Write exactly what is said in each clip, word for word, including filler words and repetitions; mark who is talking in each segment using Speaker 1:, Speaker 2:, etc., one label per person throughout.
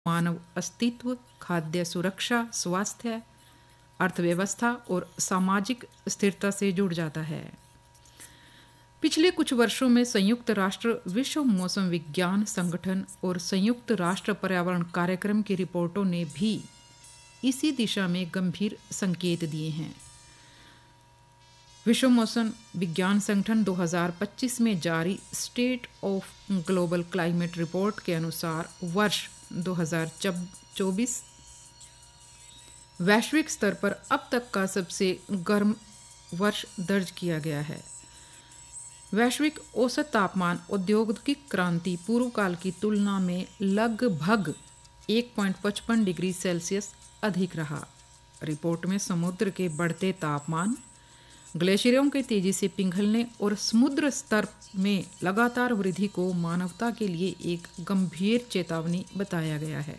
Speaker 1: मानव अस्तित्व, खाद्य सुरक्षा, स्वास्थ्य, अर्थव्यवस्था और सामाजिक स्थिरता से जुड़ जाता है। पिछले कुछ वर्षों में संयुक्त राष्ट्र विश्व मौसम विज्ञान संगठन और संयुक्त राष्ट्र पर्यावरण कार्यक्रम की रिपोर्टों ने भी इसी दिशा में गंभीर संकेत दिए हैं। विश्व मौसम विज्ञान संगठन दो हज़ार पच्चीस में जारी state of global climate report के अनुसार वर्ष दो हज़ार चौबीस वैश्विक स्तर पर अब तक का सबसे गर्म वर्ष दर्ज किया गया है। वैश्विक औसत तापमान औद्योगिक क्रांति पूर्व काल की तुलना में लगभग एक पॉइंट पचपन डिग्री सेल्सियस अधिक रहा। रिपोर्ट में समुद्र के बढ़ते तापमान, ग्लेशियरों के तेजी से पिघलने और समुद्र स्तर में लगातार वृद्धि को मानवता के लिए एक गंभीर चेतावनी बताया गया है।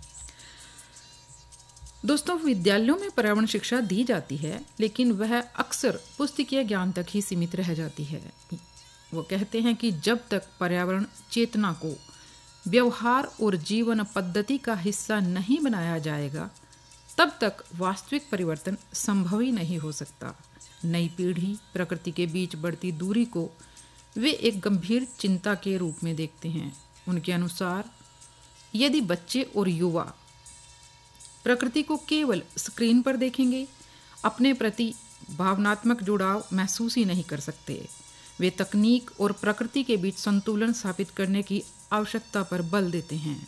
Speaker 1: दोस्तों, विद्यालयों में पर्यावरण शिक्षा दी जाती है, लेकिन वह अक्सर पुस्तकीय ज्ञान तक ही सीमित रह जाती है। वो कहते हैं कि जब तक पर्यावरण चेतना को व्यवहार और जीवन पद्धति का हिस्सा नहीं बनाया जाएगा, तब तक वास्तविक परिवर्तन संभव ही नहीं हो सकता। नई पीढ़ी प्रकृति के बीच बढ़ती दूरी को वे एक गंभीर चिंता के रूप में देखते हैं। उनके अनुसार यदि बच्चे और युवा प्रकृति को केवल स्क्रीन पर देखेंगे, अपने प्रति भावनात्मक जुड़ाव महसूस ही नहीं कर सकते। वे तकनीक और प्रकृति के बीच संतुलन स्थापित करने की आवश्यकता पर बल देते हैं।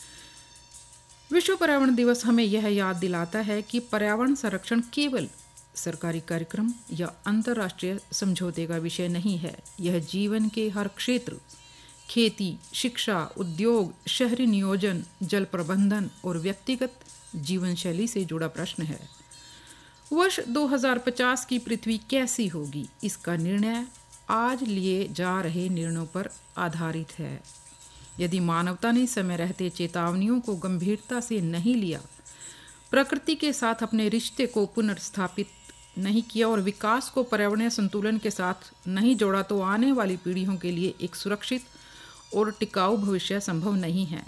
Speaker 1: विश्व पर्यावरण दिवस हमें यह याद दिलाता है कि पर्यावरण संरक्षण केवल सरकारी कार्यक्रम या अंतर्राष्ट्रीय समझौते का विषय नहीं है। यह जीवन के हर क्षेत्र, खेती, शिक्षा, उद्योग, शहरी नियोजन, जल प्रबंधन और व्यक्तिगत जीवन शैली से जुड़ा प्रश्न है। वर्ष दो हज़ार पचास की पृथ्वी कैसी होगी, इसका निर्णय आज लिए जा रहे निर्णयों पर आधारित है। यदि मानवता ने समय रहते चेतावनियों को गंभीरता से नहीं लिया, प्रकृति के साथ अपने रिश्ते को पुनर्स्थापित नहीं किया और विकास को पर्यावरणीय संतुलन के साथ नहीं जोड़ा, तो आने वाली पीढ़ियों के लिए एक सुरक्षित और टिकाऊ भविष्य संभव नहीं है।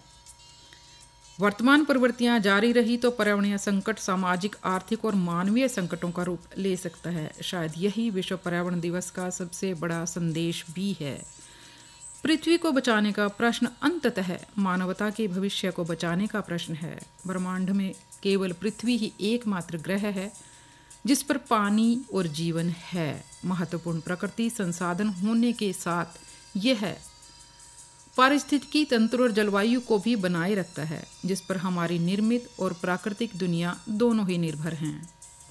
Speaker 1: वर्तमान प्रवृत्तियां जारी रही तो पर्यावरणीय संकट सामाजिक, आर्थिक और मानवीय संकटों का रूप ले सकता है। शायद यही विश्व पर्यावरण दिवस का सबसे बड़ा संदेश भी है। पृथ्वी को बचाने का प्रश्न अंततः मानवता के भविष्य को बचाने का प्रश्न है। ब्रह्मांड में केवल पृथ्वी ही एकमात्र ग्रह है जिस पर पानी और जीवन है। महत्वपूर्ण प्रकृति संसाधन होने के साथ यह पारिस्थितिकी तंत्र और जलवायु को भी बनाए रखता है, जिस पर हमारी निर्मित और प्राकृतिक दुनिया दोनों ही निर्भर हैं।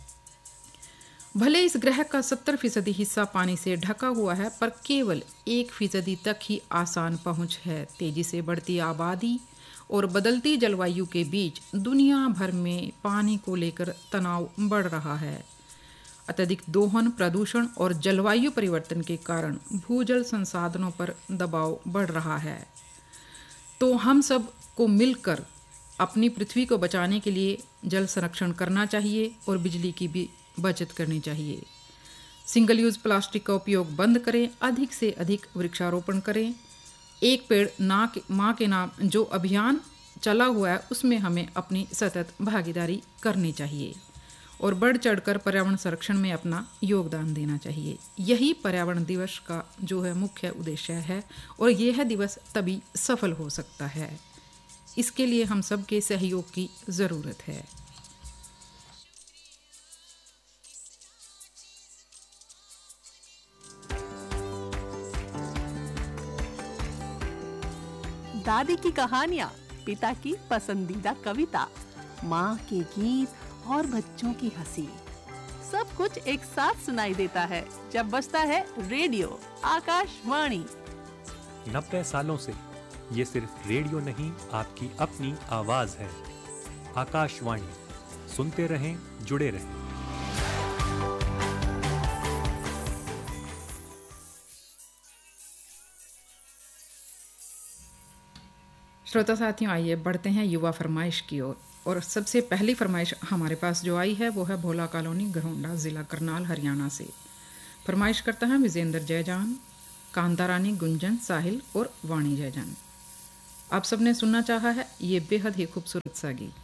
Speaker 1: भले इस ग्रह का सत्तर फीसदी हिस्सा पानी से ढका हुआ है, पर केवल एक फीसदी तक ही आसान पहुंच है। तेजी से बढ़ती आबादी और बदलती जलवायु के बीच दुनिया भर में पानी को लेकर तनाव बढ़ रहा है। अत्यधिक दोहन, प्रदूषण और जलवायु परिवर्तन के कारण भूजल संसाधनों पर दबाव बढ़ रहा है। तो हम सब को मिलकर अपनी पृथ्वी को बचाने के लिए जल संरक्षण करना चाहिए और बिजली की भी बचत करनी चाहिए। सिंगल यूज प्लास्टिक का उपयोग बंद करें, अधिक से अधिक वृक्षारोपण करें। एक पेड़ ना के माँ के नाम जो अभियान चला हुआ है, उसमें हमें अपनी सतत भागीदारी करनी चाहिए और बढ़ चढ़कर पर्यावरण संरक्षण में अपना योगदान देना चाहिए। यही पर्यावरण दिवस का जो है मुख्य उद्देश्य है और यह दिवस तभी सफल हो सकता है। इसके लिए हम सबके सहयोग की ज़रूरत है।
Speaker 2: दादी की कहानियाँ, पिता की पसंदीदा कविता, माँ के गीत और बच्चों की हंसी, सब कुछ एक साथ सुनाई देता है जब बजता है रेडियो आकाशवाणी।
Speaker 3: नब्बे सालों से ये सिर्फ रेडियो नहीं, आपकी अपनी आवाज है। आकाशवाणी, सुनते रहें, जुड़े रहें।
Speaker 1: श्रोता साथियों, आइए बढ़ते हैं युवा फरमाइश की ओर। और सबसे पहली फरमाइश हमारे पास जो आई है वो है भोला कॉलोनी, घरोंडा, ज़िला करनाल, हरियाणा से। फरमाइश करता है विजेंद्र जयजान, कांता रानी, गुंजन, साहिल और वाणी जयजान। आप सबने सुनना चाहा है ये बेहद ही खूबसूरत सा गीत।